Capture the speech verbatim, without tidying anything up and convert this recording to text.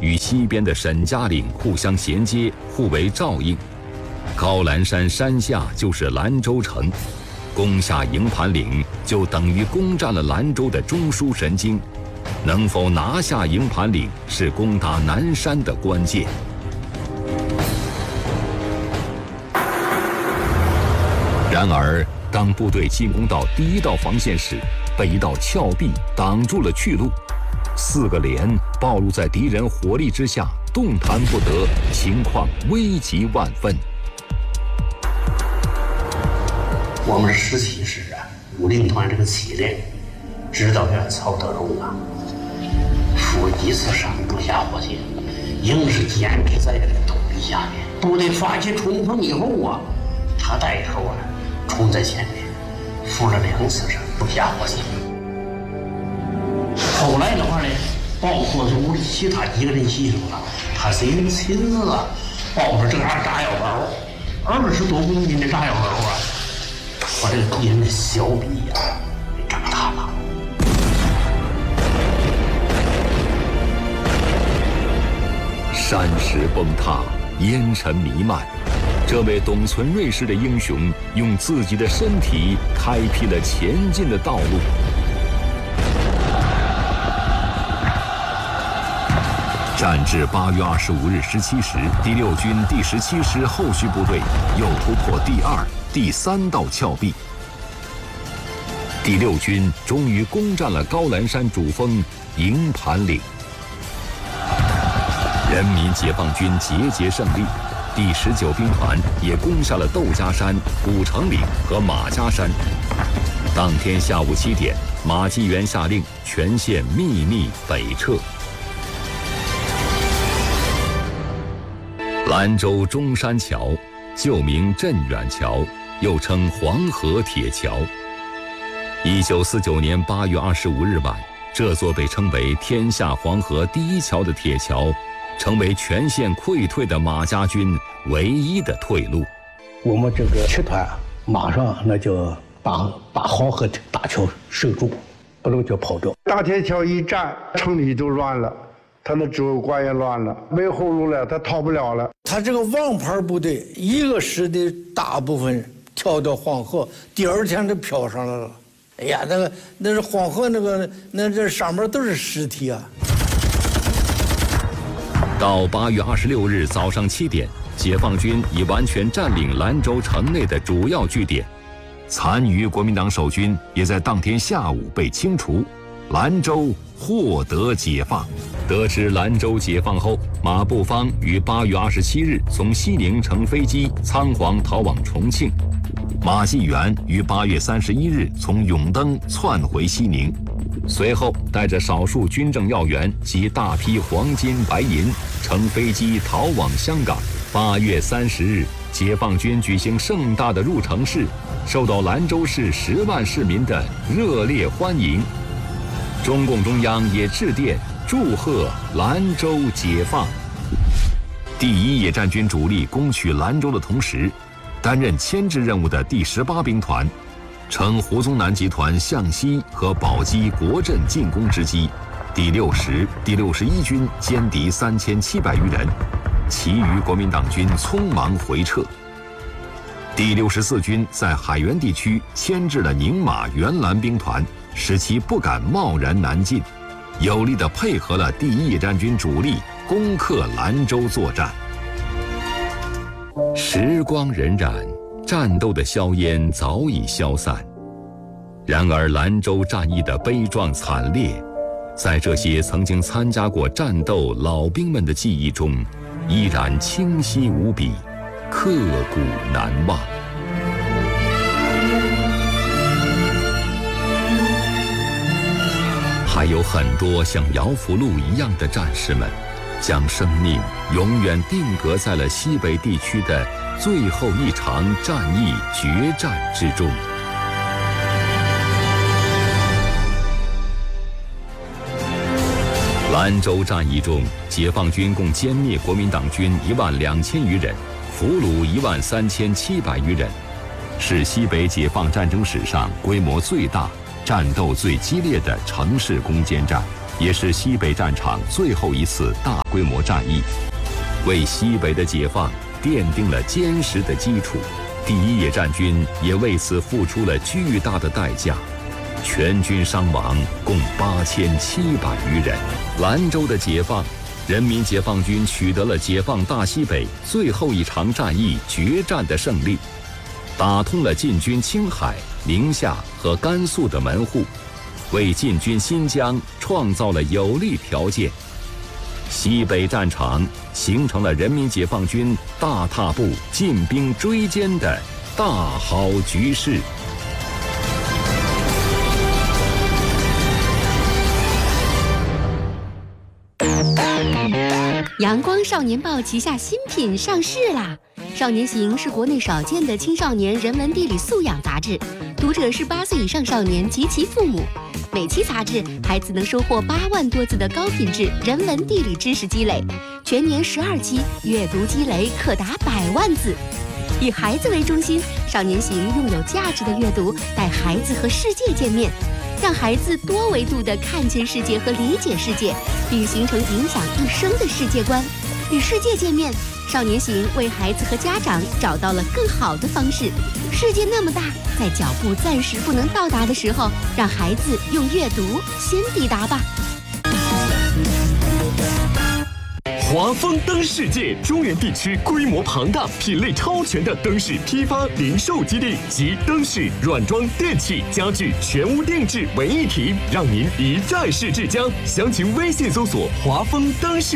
与西边的沈家岭互相衔接，互为照应。高兰山山下就是兰州城，攻下营盘岭就等于攻占了兰州的中枢神经。能否拿下营盘岭是攻打南山的关键。然而，当部队进攻到第一道防线时，被一道峭壁挡住了去路，四个连暴露在敌人火力之下，动弹不得，情况危急万分。 我们十七师啊，五零团这个七连指导员曹德荣啊，负一次伤不下火线，硬是坚持在这个土地下面。部队发起冲锋以后啊，他带头啊冲在前面，负了两次伤不下火线。后来的话呢，包括是我其他几个人牺牲了，他是人亲自啊抱着这样炸药包，二十多公斤的炸药包啊，把这个敌人的小臂呀、啊、给炸塌了。 山石崩塌，烟尘弥漫，这位董存瑞式的英雄用自己的身体开辟了前进的道路。战至八月二十五日十七时，第六军第十七师后续部队又突破第二、第三道峭壁。第六军终于攻占了高兰山主峰营盘岭。人民解放军节节胜利，第十九兵团也攻下了窦家山、古城岭和马家山。当天下午七点，马继元下令全线秘密北撤。兰州中山桥，旧名镇远桥，又称黄河铁桥。一九四九年八月二十五日晚，这座被称为天下黄河第一桥的铁桥，成为全线溃退的马家军唯一的退路。 我们这个七团马上那就把把黄河大桥守住，不能叫跑掉。 大铁桥一战，城里就乱了，他的指挥官也乱了，没后路了，他逃不了了。 他这个王牌部队，一个师的大部分跳到黄河，第二天就飘上来了。哎呀，那个那是黄河那个那这上面都是尸体啊。 到八月二十六日早上七点，解放军已完全占领兰州城内的主要据点，残余国民党守军也在当天下午被清除，兰州获得解放。得知兰州解放后，马步芳于八月二十七日从西宁乘飞机仓皇逃往重庆，马继元于八月三十一日从永登窜回西宁，随后带着少数军政要员及大批黄金白银乘飞机逃往香港。八月三十日，解放军举行盛大的入城式，受到兰州市十万市民的热烈欢迎。中共中央也致电祝贺兰州解放。第一野战军主力攻取兰州的同时，担任牵制任务的第十八兵团乘胡宗南集团向西和宝鸡国镇进攻之机，第六十、第六十一军歼敌三千七百余人，其余国民党军匆忙回撤。第六十四军在海原地区牵制了宁马原兰兵团，使其不敢贸然南进，有力地配合了第一野战军主力攻克兰州作战。时光荏苒，战斗的硝烟早已消散，然而兰州战役的悲壮惨烈，在这些曾经参加过战斗老兵们的记忆中，依然清晰无比，刻骨难忘。还有很多像姚福禄一样的战士们，将生命永远定格在了西北地区的最后一场战役决战之中。兰州战役中，解放军共歼灭国民党军一万两千余人，俘虏一万三千七百余人，是西北解放战争史上规模最大、战斗最激烈的城市攻坚战。 也是西北战场最后一次大规模战役，为西北的解放奠定了坚实的基础。第一野战军也为此付出了巨大的代价，全军伤亡共八千七百余人。兰州的解放，人民解放军取得了解放大西北最后一场战役决战的胜利，打通了进军青海、宁夏和甘肃的门户，为进军新疆创造了有利条件。西北战场形成了人民解放军大踏步进兵追歼的大好局势。 阳光少年报旗下新品上市啦！少年行是国内少见的青少年人文地理素养杂志，读者是八岁以上少年及其父母。每期杂志，孩子能收获八万多字的高品质人文地理知识积累，全年十二期，阅读积累可达百万字。以孩子为中心，少年行用有价值的阅读带孩子和世界见面，让孩子多维度地看见世界和理解世界，并形成影响一生的世界观。与世界见面，少年行为孩子和家长找到了更好的方式。世界那么大，在脚步暂时不能到达的时候，让孩子用阅读先抵达吧。 华丰灯世界中原地区规模庞大、品类超全的灯饰批发零售基地，集灯饰、软装、电器、家具全屋定制为一体，让您一站式至江。详情微信搜索华丰灯饰。